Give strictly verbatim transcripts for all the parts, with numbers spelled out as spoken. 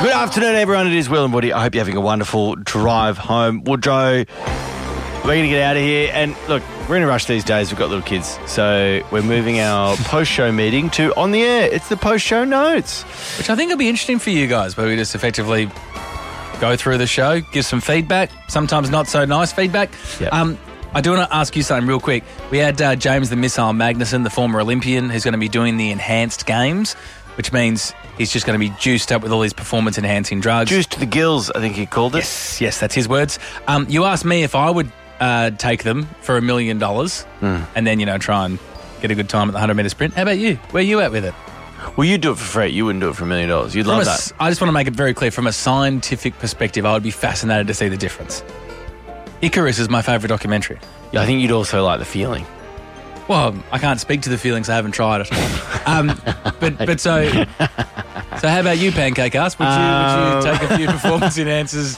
Good afternoon, everyone. It is Will and Woody. I hope you're having a wonderful drive home. Woodrow, we're going to get out of here. And look, we're in a rush these days. We've got little kids. So we're moving our post-show meeting to on the air. It's the post-show notes. Which I think will be interesting for you guys, where we just effectively go through the show, give some feedback, sometimes not so nice feedback. Yep. Um, I do want to ask you something real quick. We had uh, James the Missile Magnuson, the former Olympian, who's going to be doing the enhanced games, which means he's just going to be juiced up with all these performance-enhancing drugs. Juice to the gills, I think he called it. Yes, yes, that's his words. Um, you asked me if I would uh, take them for a million dollars Mm. and then, you know, try and get a good time at the hundred-metre sprint. How about you? Where are you at with it? Well, you'd do it for free. You wouldn't do it for a million dollars. You'd From love a that. s- I just want to make it very clear, from a scientific perspective, I would be fascinated to see the difference. Icarus is my favourite documentary. Yeah, I think you'd also like the feeling. Well, I can't speak to the feelings. I haven't tried it. Um, but but so so how about you, Pancake Ass? Would you, Um, would you take a few performance enhancers?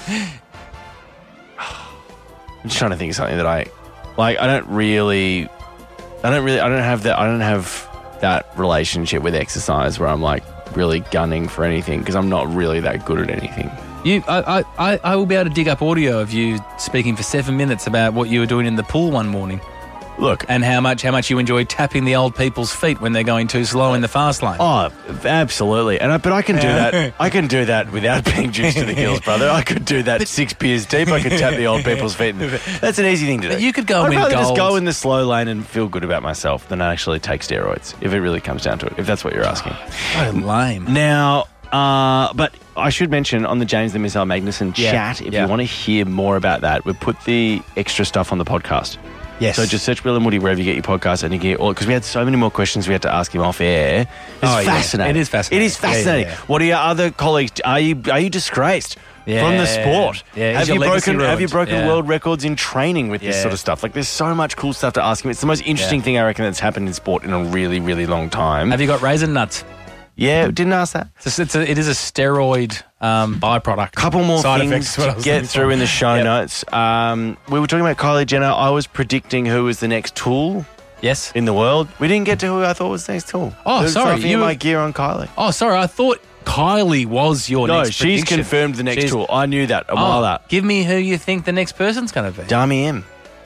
I'm just trying to think of something that I like. I don't really, I don't really, I don't have that. I don't have that relationship with exercise where I'm like really gunning for anything because I'm not really that good at anything. You, I, I, I will be able to dig up audio of you speaking for seven minutes about what you were doing in the pool one morning. Look, And how much how much you enjoy tapping the old people's feet when they're going too slow in the fast lane. oh, absolutely, and I, but I can do that. I can do that without being juiced to the gills, brother. I could do that six beers deep. I could tap the old people's feet. And that's an easy thing to do. But you could go I'd and win rather just gold. go in the slow lane and feel good about myself than actually take steroids. If it really comes down to it, if that's what you're asking. So lame. Now, uh, but I should mention on the James the Missile Magnuson Yeah, chat, if yeah. you want to hear more about that, we've put the extra stuff on the podcast. Yes. So just search Will and Woody wherever you get your podcast and you get all, because we had so many more questions we had to ask him off air. It's Oh, yeah. fascinating. It is fascinating. It is Yeah, yeah, fascinating. yeah. What are your other colleagues, are you are you disgraced Yeah. from the sport? Yeah, is Have your you legacy broken have you ruined? broken Yeah. world records in training with this Yeah. sort of stuff? Like there's so much cool stuff to ask him. It's the most interesting Yeah. thing I reckon that's happened in sport in a really, really long time. Have you got raisin nuts? yeah, didn't ask that. It's a, it's a, it is a steroid um, byproduct. Couple more Side things effects is what I to was get looking through for. in the show Yep. notes. Um, we were talking about Kylie Jenner. I was predicting who was the next tool Yes. in the world. We didn't get to who I thought was the next tool. Oh, Who's sorry, fluffing you- my gear on Kylie. Oh, sorry. I thought Kylie was your No, next she's prediction. confirmed the next She's- tool. I knew that a while Oh, out. give me who you think the next person's going to be. Dami M.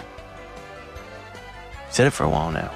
Said it for a while now.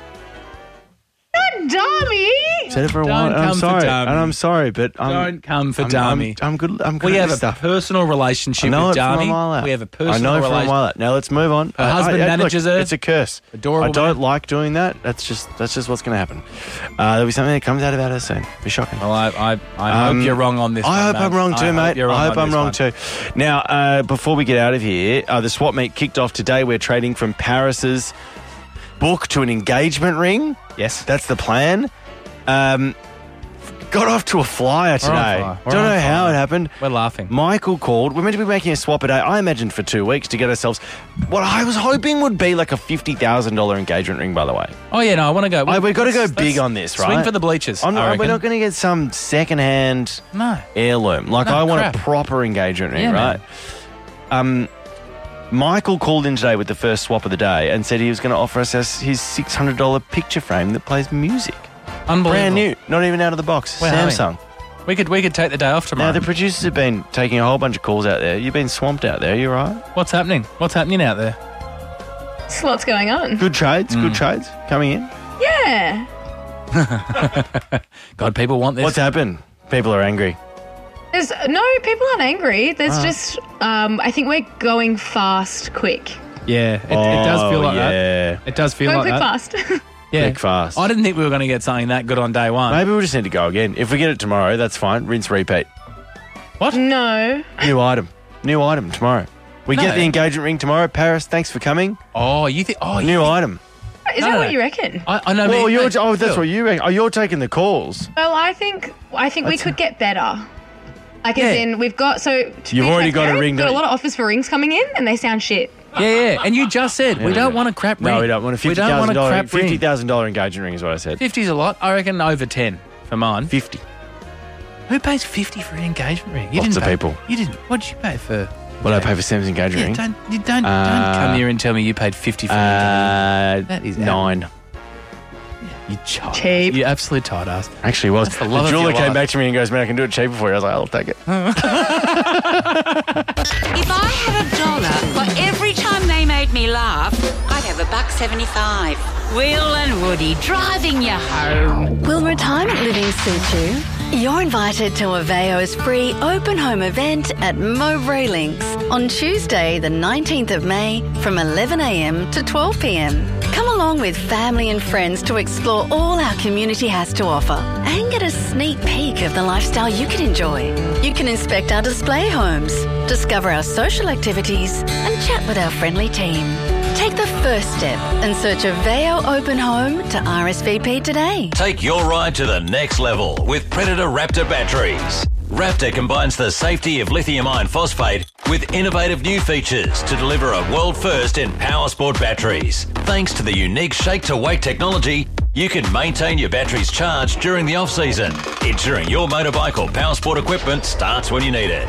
Dummy! Said it for a Don't while. And I'm come for sorry. Dami. And I'm sorry, but I'm, Don't come for I'm, Dami. I'm, I'm good. I'm good We at have this a stuff. personal relationship I know with it from a Dami. while out. We have a I personal know from a relationship. while out. Now let's move on. Her husband I- I- look, manages her. It's a curse. Adorable I don't man. like doing that. That's just that's just what's going to happen. Uh, there'll be something that comes out about her soon. Be shocking. Well, I, I, I Um, hope you're wrong on this I one, hope mate. I'm wrong too, I mate. Hope you're wrong I hope on I'm this wrong one. too. Now, uh, before we get out of here, uh, the swap meet kicked off today. We're trading from Paris's book to an engagement ring. Yes. That's the plan. Um, got off to a flyer We're on today. fire. We're Don't on know how fire. it happened. We're laughing. Michael called. We're meant to be making a swap a day, I imagined, for two weeks to get ourselves what I was hoping would be like a fifty thousand dollars engagement ring, by the way. Oh, yeah, no, I want to go. I- we've gotta go Let's- big let's on this, right? Swing for the bleachers, I'm I not, we're reckon. not going to get some second-hand No. heirloom. Like, No, I want crap. a proper engagement ring, Yeah, right? man. Um, Michael called in today with the first swap of the day and said he was going to offer us his six hundred dollars picture frame that plays music. Unbelievable. Brand new, not even out of the box. Where are we? Samsung. We could, we could take the day off tomorrow. Now, the producers have been taking a whole bunch of calls out there. You've been swamped out there. You all right? What's happening? What's happening out there? So what's going on? Good trades, Mm. good trades coming in. Yeah. God, people want this. What's happened? People are angry. There's no people aren't angry. There's Ah. just um, I think we're going fast, quick. Yeah, it, it does feel Oh, like that. yeah. It does feel Going like quick, that. fast. Yeah. Quick, fast. I didn't think we were going to get something that good on day one. Maybe we'll just need to go again. If we get it tomorrow, that's fine. Rinse, repeat. no. New item. New item tomorrow. We No. get the engagement ring tomorrow. Paris, thanks for coming. Oh, you think? Oh, you New think- item. Is No, that no, what no. you reckon? I, I know. Well, me, you're, mate, oh, that's Phil. what you reckon. Oh, you're taking the calls. Well, I think I think we That's- could get better. Like Yeah. as in, we've got so. to You've be already got a transparent, ring, Got a don't lot you? of offers for rings coming in, and they sound shit. Yeah, yeah. And you just said we we don't do. want a crap ring. No, we don't want a We fifty don't want thousand a dollars crap fifty ring. thousand dollars engagement ring is what I said. Fifty's a lot. I reckon over ten for mine. Fifty. Who pays fifty for an engagement ring? You Lots didn't of pay, people. You didn't. What did you pay for? What did I pay for Sam's engagement Yeah, ring? don't you don't don't Uh, come here and tell me you paid fifty for an engagement. Uh, That is nine. You child. Cheap. You absolute tight ass. Actually, it was. That's the love The of jeweler your came life. back to me and goes, man, I can do it cheaper for you. I was like, I'll take it. If I had a dollar for every time they made me laugh, I'd have a buck seventy-five. Will and Woody driving you home. Will retirement living suit you? You're invited to Aveo's free open home event at Mowbray Links on Tuesday the nineteenth of May from eleven a m to twelve p m. Come along with family and friends to explore all our community has to offer and get a sneak peek of the lifestyle you can enjoy. You can inspect our display homes, discover our social activities and chat with our friendly team. Take the first step and search Aveo Open Home to R S V P today. Take your ride to the next level with Predator Raptor batteries. Raptor combines the safety of lithium iron phosphate with innovative new features to deliver a world first in power sport batteries. Thanks to the unique shake-to-wake technology, you can maintain your batteries charged during the off-season, ensuring your motorbike or power sport equipment starts when you need it.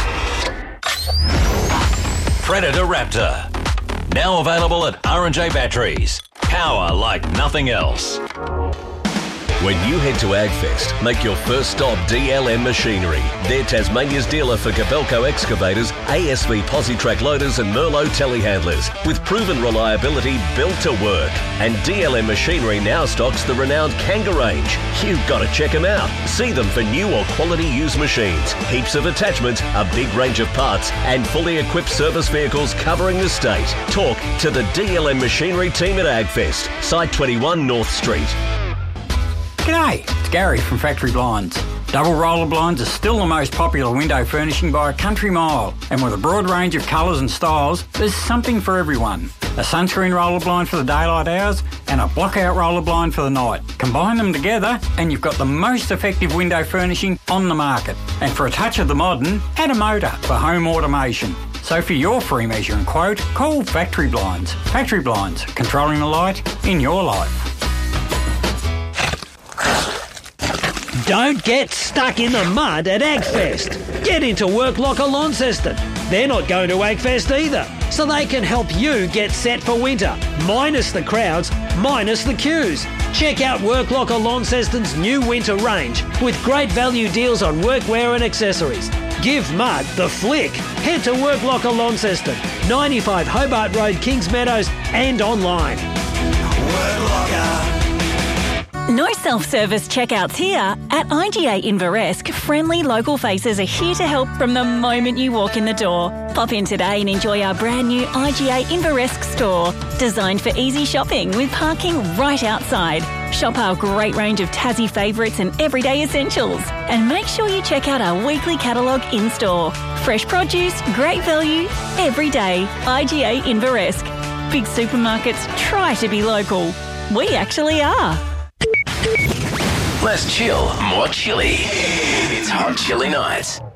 Predator Raptor. Now available at R and J Batteries. Power like nothing else. When you head to AgFest, make your first stop D L M Machinery. They're Tasmania's dealer for Gabelco excavators, A S V Positrack loaders and Merlot telehandlers, with proven reliability built to work. And D L M Machinery now stocks the renowned Kanga range. You've got to check them out. See them for new or quality used machines, heaps of attachments, a big range of parts, and fully equipped service vehicles covering the state. Talk to the D L M Machinery team at AgFest, Site twenty-one North Street. G'day, it's Gary from Factory Blinds. Double roller blinds are still the most popular window furnishing by a country mile, and with a broad range of colours and styles, there's something for everyone. A sunscreen roller blind for the daylight hours and a blockout roller blind for the night. Combine them together and you've got the most effective window furnishing on the market. And for a touch of the modern, add a motor for home automation. So for your free measure and quote, call Factory Blinds. Factory Blinds, controlling the light in your life. Don't get stuck in the mud at AgFest. Get into Worklocker Launceston. They're not going to AgFest either, so they can help you get set for winter. Minus the crowds, minus the queues. Check out Worklocker Launceston's new winter range with great value deals on workwear and accessories. Give mud the flick. Head to Worklocker Launceston, ninety-five Hobart Road, Kings Meadows, and online. Worklocker. No self-service checkouts here. At I G A Inveresk, friendly local faces are here to help from the moment you walk in the door. Pop in today and enjoy our brand new I G A Inveresk store. Designed for easy shopping with parking right outside. Shop our great range of Tassie favourites and everyday essentials. And make sure you check out our weekly catalogue in-store. Fresh produce, great value, every day. I G A Inveresk. Big supermarkets try to be local. We actually are. Less chill, more chilly. It's Hot Chili Nights.